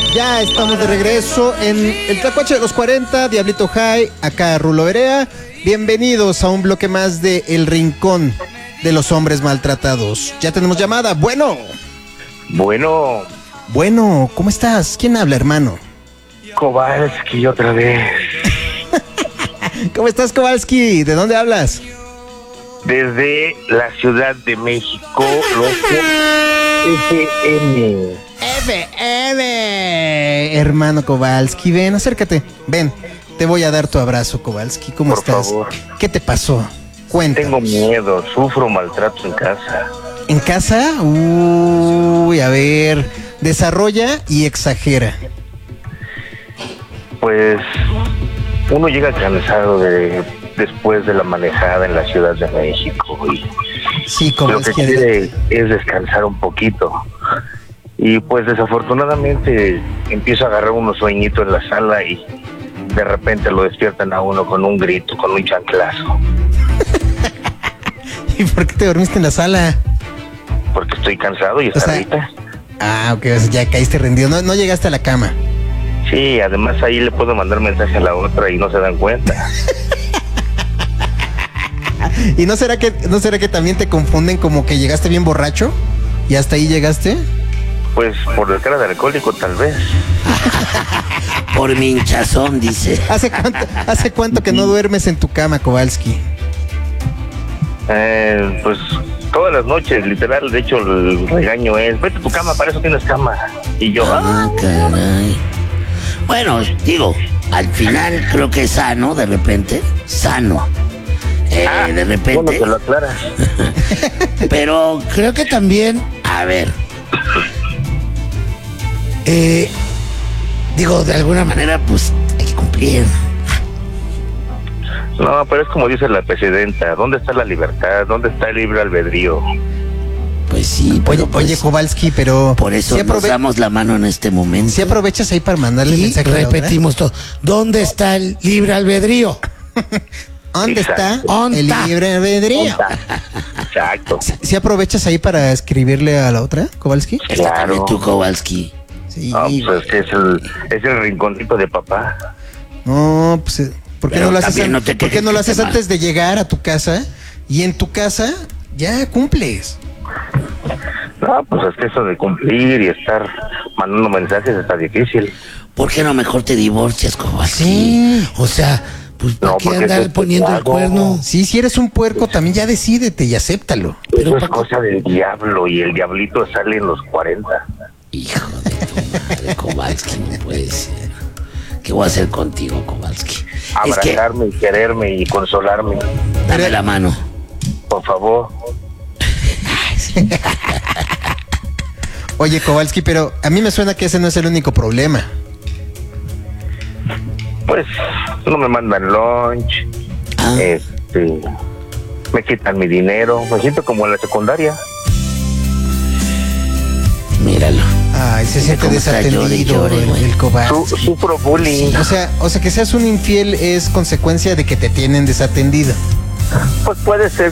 Ya estamos de regreso en el Tlacuache de los 40, Diablito High, acá Rulo Berea. Bienvenidos a un bloque más de El Rincón de los Hombres Maltratados. Ya tenemos llamada. Bueno, ¿cómo estás? ¿Quién habla, hermano? Kowalski otra vez. ¿Cómo estás, Kowalski? ¿De dónde hablas? Desde la Ciudad de México, los FM. Hermano Kowalski, ven, acércate. Ven, te voy a dar tu abrazo, Kowalski. ¿Cómo Por estás? favor. ¿Qué te pasó? Cuenta. Tengo miedo, sufro maltrato en casa. ¿En casa? Uy, a ver, desarrolla y exagera. Pues uno llega cansado después de la manejada en la Ciudad de México y Sí, lo que Kowalski. quiere es descansar un poquito. Y pues desafortunadamente empiezo a agarrar unos sueñitos en la sala y de repente lo despiertan a uno con un grito, con un chanclazo. ¿Y por qué te dormiste en la sala? Porque estoy cansado y O está sea, ahorita. ok, o sea, ya caíste rendido. No llegaste a la cama. Sí, además ahí le puedo mandar mensaje a la otra y no se dan cuenta. ¿Y no será que también te confunden como que llegaste bien borracho? ¿Y hasta ahí llegaste? Pues por el cara de alcohólico tal vez. Por mi hinchazón, dice. ¿Hace cuánto que no duermes en tu cama, Kowalski? Pues todas las noches, literal. De hecho, el regaño es: vete a tu cama, para eso tienes cama. Y yo, Ah, caray. Bueno, digo, al final creo que es sano, de repente. Sano. De repente. bueno, te lo aclaras. Pero creo que también, a ver. Digo, de alguna manera, pues hay que cumplir. No, pero es como dice la presidenta: ¿dónde está la libertad? ¿Dónde está el libre albedrío? Pues sí, pero Oye, Kowalski, pero... por eso ¿sí nos damos la mano en este momento. si aprovechas ahí para mandarle Y mensaje a la otra? repetimos todo. ¿Dónde está el libre albedrío? ¿Dónde está Exacto. el libre albedrío? Exacto. ¿Si aprovechas ahí para escribirle a la otra, Kowalski? Es que también Claro. tú, Kowalski. Sí. No, pues es el rinconcito de papá. No, pues, ¿por qué Pero no lo haces, también no te ¿por qué quejes no lo que haces te antes de llegar a tu casa? Y en tu casa ya cumples. No, pues es que eso de cumplir y estar mandando mensajes está difícil. ¿Por qué no mejor te divorcias, Kowalski? Sí. O sea, pues ¿para No, qué porque andar eso es poniendo el pecado. cuerno? Sí, si eres un puerco, también ya decídete y acéptalo. Eso es cosa del diablo y el diablito sale en los 40. Hijo de tu madre, Kowalski, no puede ser. ¿Qué voy a hacer contigo, Kowalski? Es que, Abrazarme y quererme y consolarme. dame la mano. Por favor. Oye, Kowalski, pero a mí me suena que ese no es el único problema. Pues no me mandan lunch. Ah. Me quitan mi dinero. Me siento como en la secundaria. Míralo. Ay, se siente cómo está, desatendido llore, güey. el Kowalski. Sufro bullying. O sea, que seas un infiel es consecuencia de que te tienen desatendido. Pues puede ser